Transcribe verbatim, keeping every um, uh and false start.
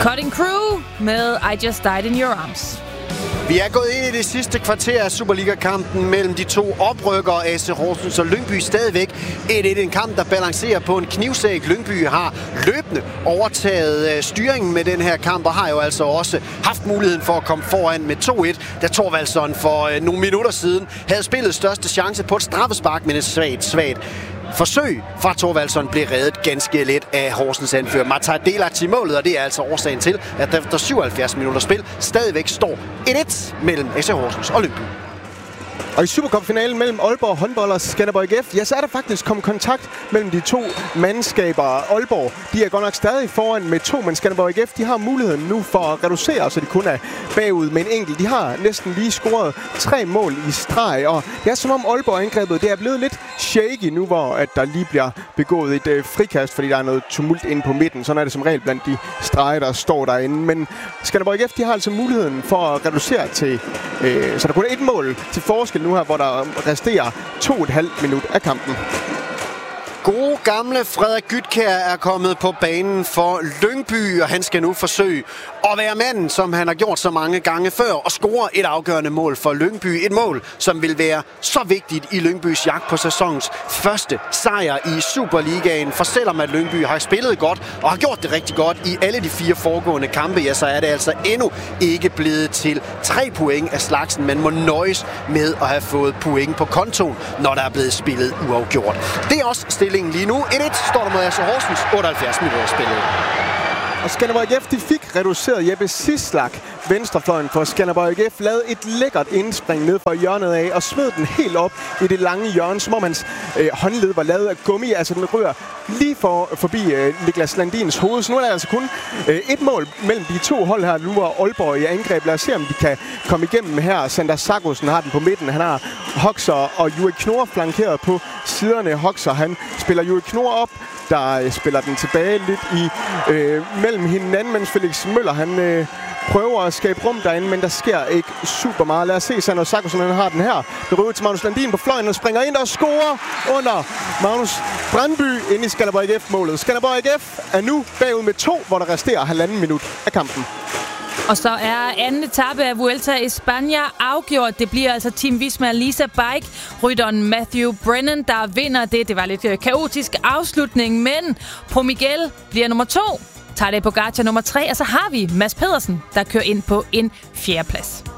Cutting Crew med I Just Died in Your Arms. Vi er gået ind i det sidste kvarter af Superliga-kampen mellem de to oprykkere, A C Horsens og Lyngby. Stadigvæk et et en kamp, der balancerer på en knivsæg. Lyngby har løbende overtaget styringen med den her kamp, og har jo altså også haft muligheden for at komme foran med to et, da Thorvaldsson for nogle minutter siden havde spillet største chance på et straffespark, men et svagt, svagt forsøg fra Thorvaldsson blev reddet ganske let af Horsens anfører. Man tager delagtigt i målet, og det er altså årsagen til, at der efter syvoghalvfjerds minutter spil stadigvæk står et et mellem A C Horsens og Lyngby. Og i Supercup-finalen mellem Aalborg håndbold og Skanderborg I F, ja, så er der faktisk kommet kontakt mellem de to mandskaber. Aalborg, de er godt nok stadig foran med to, men Skanderborg I F, de har muligheden nu for at reducere, så de kun er bagud med en enkelt. De har næsten lige scoret tre mål i streg, og det er som om Aalborg-angrebet, det er blevet lidt shaky nu, hvor at der lige bliver begået et øh, frikast, fordi der er noget tumult inde på midten. Sådan er det som regel blandt de streger, der står derinde. Men Skanderborg I F, de har altså muligheden for at reducere til, øh, så der kun er et mål til forskel nu her, hvor der resterer to og et halvt minut af kampen. Gode gamle Frederik Gytkjær er kommet på banen for Lyngby, og han skal nu forsøge at være manden, som han har gjort så mange gange før, og score et afgørende mål for Lyngby. Et mål, som vil være så vigtigt i Lyngbys jagt på sæsonens første sejr i Superligaen. For selvom at Lyngby har spillet godt og har gjort det rigtig godt i alle de fire foregående kampe, ja, så er det altså endnu ikke blevet til tre point af slagsen. Man må nøjes med at have fået point på kontoen, når der er blevet spillet uafgjort. Det er også stillingen lige nu. et et står der mod A C Horsens, otteoghalvfjerds minutter spillet. Og Skanderborg I F, de fik reduceret Jeppe Sislak, venstrefløjen for Skanderborg I F, lavede et lækkert indspring ned fra hjørnet af og smed den helt op i det lange hjørne, som om hans øh, håndled var lavet af gummi. Altså den rører lige for, forbi øh, Niklas Landins hoved. Så nu er der altså kun øh, et mål mellem de to hold her. Nu er Aalborg i angreb. Lad os se, om de kan komme igennem her. Sander Sargussen har den på midten. Han har Hoxer og Juri Knor flankeret på siderne. Hoxer, han spiller Juri Knor op, der spiller den tilbage lidt i øh, mellem hinanden, mens Felix Møller, han øh, prøver at skabe rum derinde, men der sker ikke super meget. Lad os se, Sander Sargussen, han har den her. Det røver til Magnus Landin på fløjen og springer ind og scorer under Magnus Brandby ind i Skanderborg I F-målet. Skanderborg I F er nu bagud med to, hvor der resterer halvanden minut af kampen. Og så er anden etape af Vuelta i Spanien afgjort. Det bliver altså Team Visma Lisa Bike, rytteren Matthew Brennan, der vinder det. Det var lidt kaotisk afslutning, men Pro Miguel bliver nummer to. Tadej Pogačar nummer tre, og så har vi Mads Pedersen, der kører ind på en fjerdeplads.